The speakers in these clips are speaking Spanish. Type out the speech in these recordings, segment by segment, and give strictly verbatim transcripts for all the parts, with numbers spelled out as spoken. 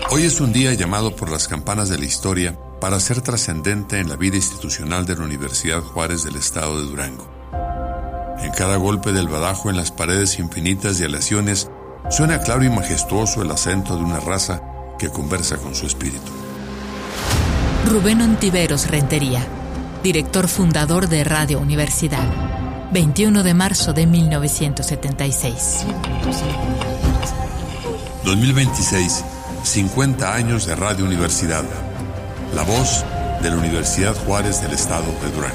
Hoy es un día llamado por las campanas de la historia para ser trascendente en la vida institucional de la Universidad Juárez del Estado de Durango. En cada golpe del badajo en las paredes infinitas de aleaciones suena claro y majestuoso el acento de una raza que conversa con su espíritu. Rubén Ontiveros Rentería, director fundador de Radio Universidad, veintiuno de marzo de mil novecientos setenta y seis. dos mil veintiséis, cincuenta años de Radio Universidad, la voz de la Universidad Juárez del Estado de Durango.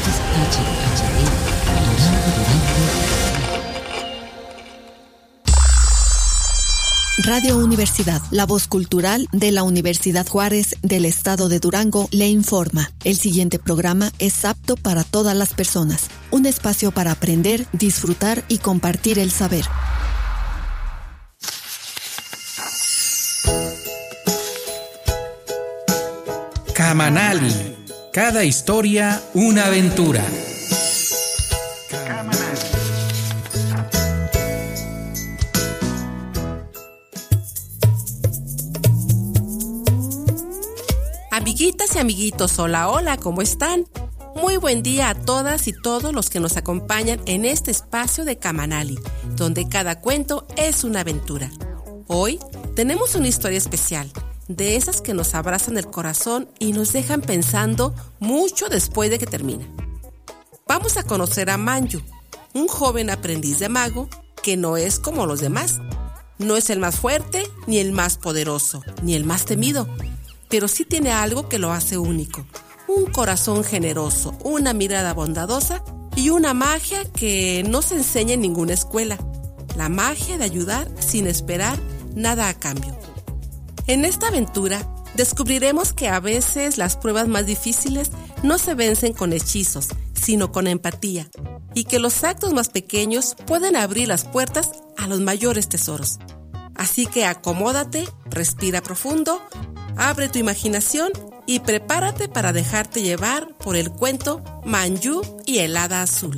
Radio Universidad, la voz cultural de la Universidad Juárez del Estado de Durango, le informa. El siguiente programa es apto para todas las personas. Un espacio para aprender, disfrutar y compartir el saber. Camanali. Cada historia, una aventura. Amiguitas y amiguitos, hola, hola, ¿cómo están? Muy buen día a todas y todos los que nos acompañan en este espacio de Camanali, donde cada cuento es una aventura. Hoy tenemos una historia especial, de esas que nos abrazan el corazón y nos dejan pensando mucho después de que termina. Vamos a conocer a Manju, un joven aprendiz de mago que no es como los demás. No es el más fuerte, ni el más poderoso, ni el más temido, pero sí tiene algo que lo hace único. Un corazón generoso, una mirada bondadosa y una magia que no se enseña en ninguna escuela. La magia de ayudar sin esperar nada a cambio. En esta aventura descubriremos que a veces las pruebas más difíciles no se vencen con hechizos, sino con empatía, y que los actos más pequeños pueden abrir las puertas a los mayores tesoros. Así que acomódate, respira profundo, abre tu imaginación y prepárate para dejarte llevar por el cuento Manju y el Hada Azul.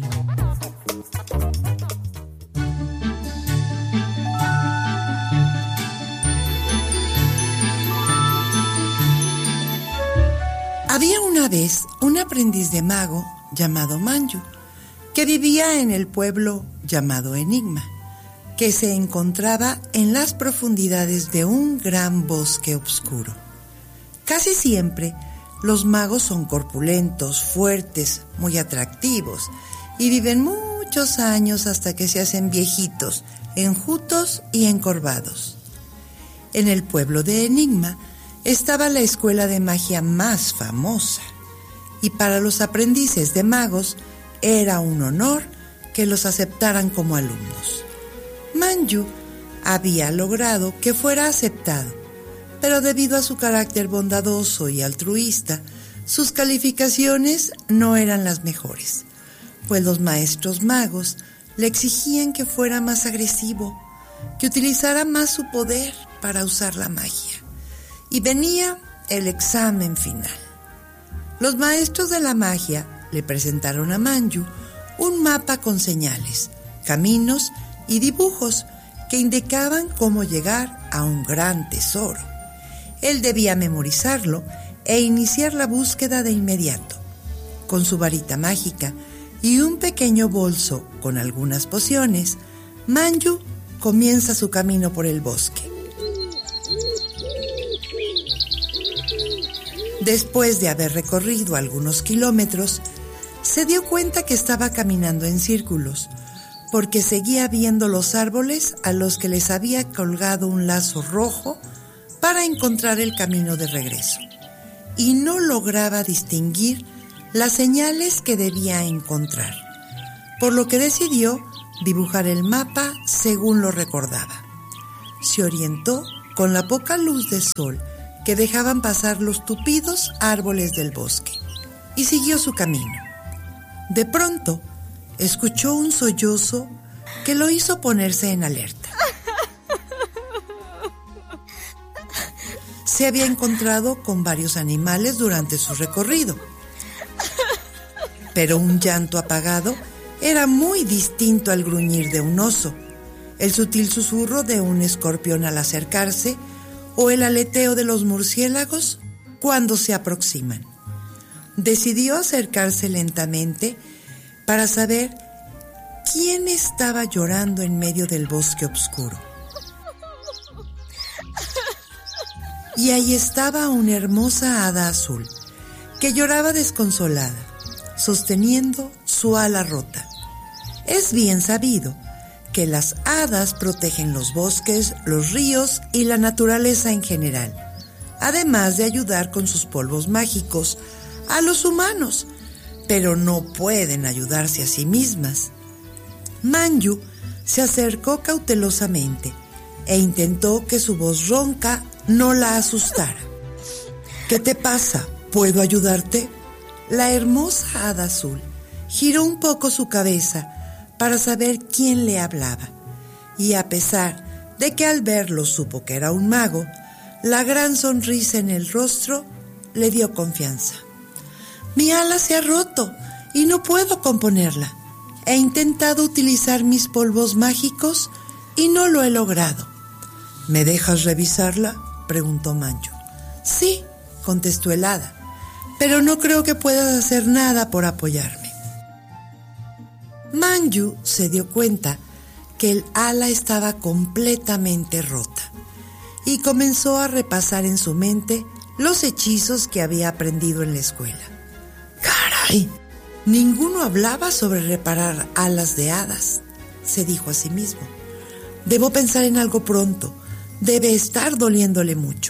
Había una vez un aprendiz de mago llamado Manju, que vivía en el pueblo llamado Enigma, que se encontraba en las profundidades de un gran bosque oscuro. Casi siempre los magos son corpulentos, fuertes, muy atractivos y viven muchos años hasta que se hacen viejitos, enjutos y encorvados. En el pueblo de Enigma estaba la escuela de magia más famosa, y para los aprendices de magos era un honor que los aceptaran como alumnos. Manju había logrado que fuera aceptado, pero debido a su carácter bondadoso y altruista, sus calificaciones no eran las mejores, pues los maestros magos le exigían que fuera más agresivo, que utilizara más su poder para usar la magia. Y venía el examen final. Los maestros de la magia le presentaron a Manju un mapa con señales, caminos y dibujos que indicaban cómo llegar a un gran tesoro. Él debía memorizarlo e iniciar la búsqueda de inmediato. Con su varita mágica y un pequeño bolso con algunas pociones, Manju comienza su camino por el bosque. Después de haber recorrido algunos kilómetros, se dio cuenta que estaba caminando en círculos, porque seguía viendo los árboles a los que les había colgado un lazo rojo para encontrar el camino de regreso, y no lograba distinguir las señales que debía encontrar, por lo que decidió dibujar el mapa según lo recordaba. Se orientó con la poca luz de sol que dejaban pasar los tupidos árboles del bosque, y siguió su camino. De pronto, escuchó un sollozo que lo hizo ponerse en alerta. Se había encontrado con varios animales durante su recorrido, pero un llanto apagado era muy distinto al gruñir de un oso, el sutil susurro de un escorpión al acercarse o el aleteo de los murciélagos cuando se aproximan. Decidió acercarse lentamente para saber quién estaba llorando en medio del bosque oscuro. Y ahí estaba una hermosa hada azul que lloraba desconsolada, sosteniendo su ala rota. Es bien sabido que las hadas protegen los bosques, los ríos y la naturaleza en general, además de ayudar con sus polvos mágicos a los humanos, pero no pueden ayudarse a sí mismas. Manju se acercó cautelosamente e intentó que su voz ronca no la asustara. ¿Qué te pasa? ¿Puedo ayudarte? La hermosa hada azul giró un poco su cabeza para saber quién le hablaba, y a pesar de que al verlo supo que era un mago, la gran sonrisa en el rostro le dio confianza. Mi ala se ha roto y no puedo componerla. He intentado utilizar mis polvos mágicos y no lo he logrado. ¿Me dejas revisarla?, preguntó Manju. Sí, contestó el hada, pero no creo que puedas hacer nada por apoyarme. Manju se dio cuenta que el ala estaba completamente rota y comenzó a repasar en su mente los hechizos que había aprendido en la escuela. ¡Caray! Ninguno hablaba sobre reparar alas de hadas, se dijo a sí mismo. Debo pensar en algo pronto, debe estar doliéndole mucho.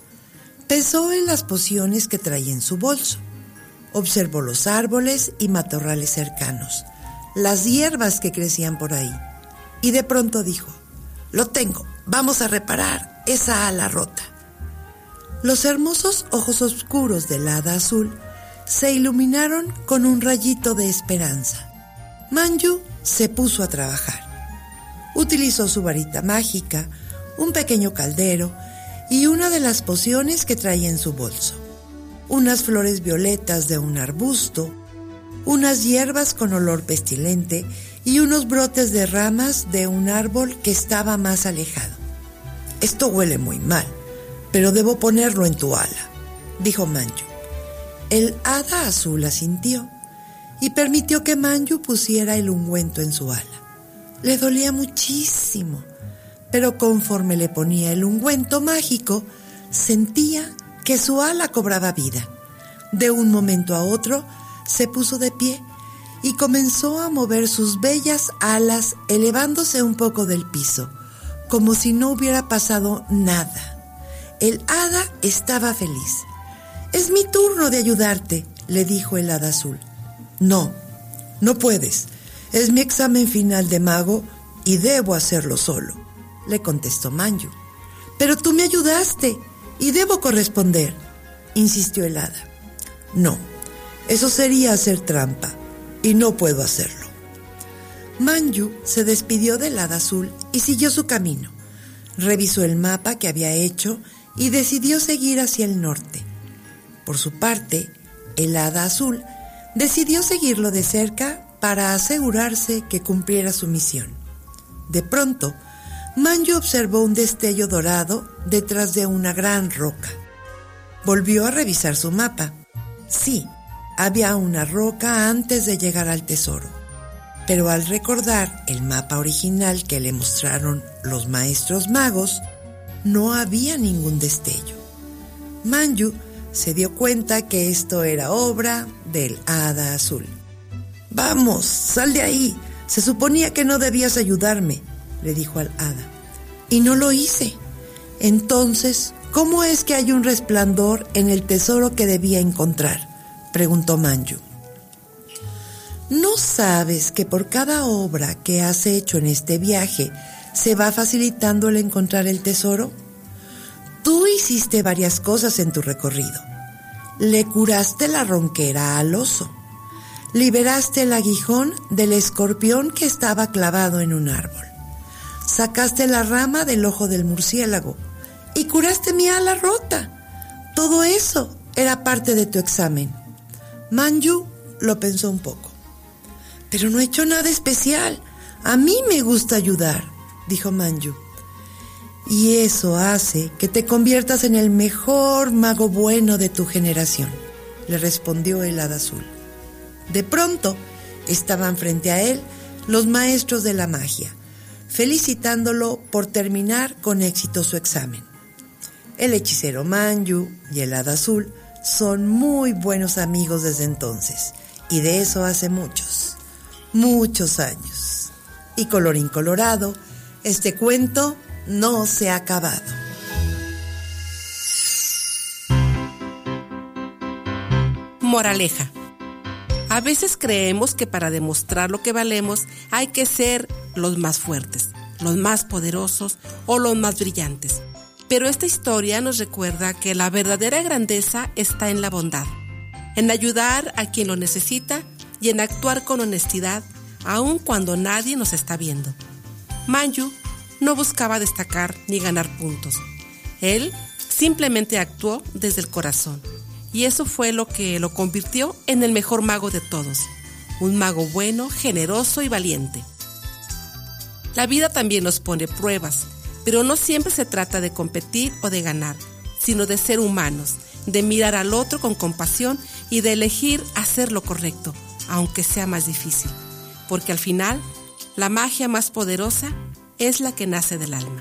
Pensó en las pociones que traía en su bolso. Observó los árboles y matorrales cercanos, las hierbas que crecían por ahí, y de pronto dijo: lo tengo, vamos a reparar esa ala rota. Los hermosos ojos oscuros del hada azul se iluminaron con un rayito de esperanza. Manju se puso a trabajar. Utilizó su varita mágica, un pequeño caldero y una de las pociones que traía en su bolso, unas flores violetas de un arbusto, unas hierbas con olor pestilente y unos brotes de ramas de un árbol que estaba más alejado. Esto huele muy mal, pero debo ponerlo en tu ala, dijo Manju. El hada azul asintió y permitió que Manju pusiera el ungüento en su ala. Le dolía muchísimo, pero conforme le ponía el ungüento mágico, sentía que su ala cobraba vida. De un momento a otro, se puso de pie y comenzó a mover sus bellas alas, elevándose un poco del piso, como si no hubiera pasado nada. El hada estaba feliz. «Es mi turno de ayudarte», le dijo el hada azul. «No, no puedes. Es mi examen final de mago y debo hacerlo solo», le contestó Manju. «Pero tú me ayudaste y debo corresponder», insistió el hada. «No, eso sería hacer trampa y no puedo hacerlo». Manju se despidió del hada azul y siguió su camino. Revisó el mapa que había hecho y decidió seguir hacia el norte. Por su parte, el hada azul decidió seguirlo de cerca para asegurarse que cumpliera su misión. De pronto, Manju observó un destello dorado detrás de una gran roca. Volvió a revisar su mapa. Sí, había una roca antes de llegar al tesoro, pero al recordar el mapa original que le mostraron los maestros magos, no había ningún destello. Manju se dio cuenta que esto era obra del hada azul. «Vamos, sal de ahí. Se suponía que no debías ayudarme», le dijo al hada. «Y no lo hice. Entonces, ¿cómo es que hay un resplandor en el tesoro que debía encontrar?», preguntó Manju. ¿No sabes que por cada obra que has hecho en este viaje se va facilitando el encontrar el tesoro? Tú hiciste varias cosas en tu recorrido. Le curaste la ronquera al oso. Liberaste el aguijón del escorpión que estaba clavado en un árbol. Sacaste la rama del ojo del murciélago y curaste mi ala rota. Todo eso era parte de tu examen. Manju lo pensó un poco. «Pero no he hecho nada especial. A mí me gusta ayudar», dijo Manju. y eso hace que te conviertas en el mejor mago bueno de tu generación, le respondió el hada azul. De pronto, estaban frente a él los maestros de la magia, felicitándolo por terminar con éxito su examen. El hechicero Manju y el hada azul son muy buenos amigos desde entonces, y de eso hace muchos, muchos años. Y colorín colorado, este cuento no se ha acabado. Moraleja. A veces creemos que para demostrar lo que valemos hay que ser los más fuertes, los más poderosos o los más brillantes. Pero esta historia nos recuerda que la verdadera grandeza está en la bondad, en ayudar a quien lo necesita y en actuar con honestidad, aun cuando nadie nos está viendo. Manju no buscaba destacar ni ganar puntos. Él simplemente actuó desde el corazón. Y eso fue lo que lo convirtió en el mejor mago de todos. Un mago bueno, generoso y valiente. La vida también nos pone pruebas, pero no siempre se trata de competir o de ganar, sino de ser humanos, de mirar al otro con compasión y de elegir hacer lo correcto, aunque sea más difícil. Porque al final, la magia más poderosa es la que nace del alma.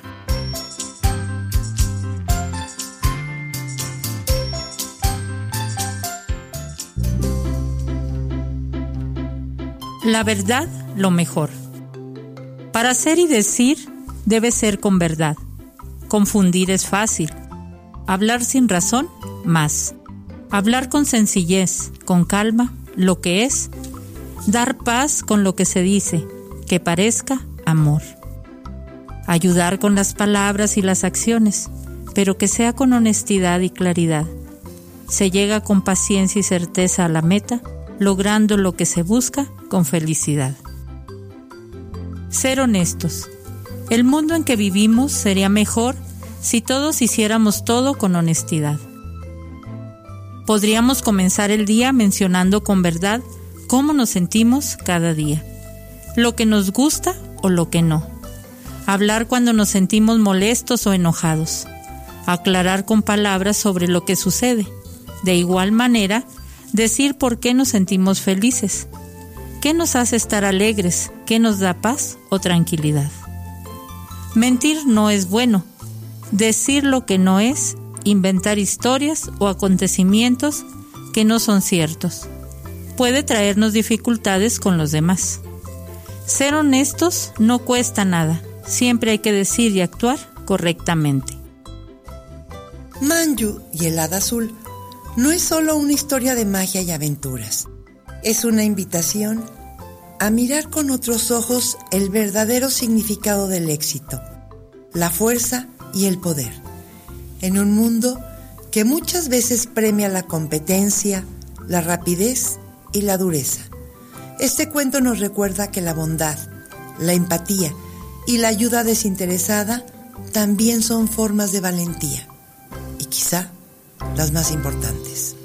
La verdad, lo mejor. Para hacer y decir, debe ser con verdad. Confundir es fácil. Hablar sin razón, más. Hablar con sencillez, con calma, lo que es. Dar paz con lo que se dice, que parezca amor. Ayudar con las palabras y las acciones, pero que sea con honestidad y claridad. Se llega con paciencia y certeza a la meta, logrando lo que se busca con felicidad. Ser honestos. El mundo en que vivimos sería mejor si todos hiciéramos todo con honestidad. Podríamos comenzar el día mencionando con verdad cómo nos sentimos cada día, lo que nos gusta o lo que no. Hablar cuando nos sentimos molestos o enojados. Aclarar con palabras sobre lo que sucede. De igual manera, decir por qué nos sentimos felices, qué nos hace estar alegres, qué nos da paz o tranquilidad. Mentir no es bueno. Decir lo que no es, inventar historias o acontecimientos que no son ciertos, puede traernos dificultades con los demás. Ser honestos no cuesta nada, siempre hay que decir y actuar correctamente. Manju y el hada azul no es solo una historia de magia y aventuras, es una invitación a mirar con otros ojos el verdadero significado del éxito, la fuerza y el poder, en un mundo que muchas veces premia la competencia, la rapidez y la dureza. Este cuento nos recuerda que la bondad, la empatía y la ayuda desinteresada también son formas de valentía, y quizá las más importantes.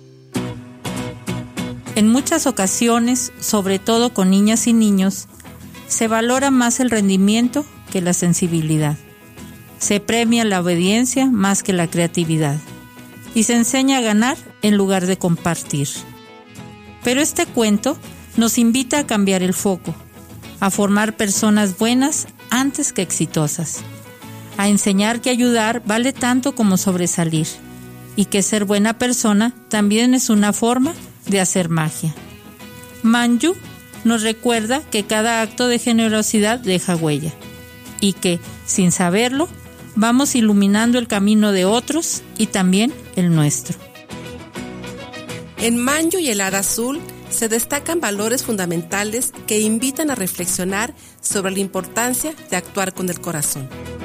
En muchas ocasiones, sobre todo con niñas y niños, se valora más el rendimiento que la sensibilidad. Se premia la obediencia más que la creatividad. Y se enseña a ganar en lugar de compartir. Pero este cuento nos invita a cambiar el foco, a formar personas buenas antes que exitosas, a enseñar que ayudar vale tanto como sobresalir, y que ser buena persona también es una forma de hacer magia. Manju nos recuerda que cada acto de generosidad deja huella, y que, sin saberlo, vamos iluminando el camino de otros y también el nuestro. En Manju y el hada azul se destacan valores fundamentales que invitan a reflexionar sobre la importancia de actuar con el corazón.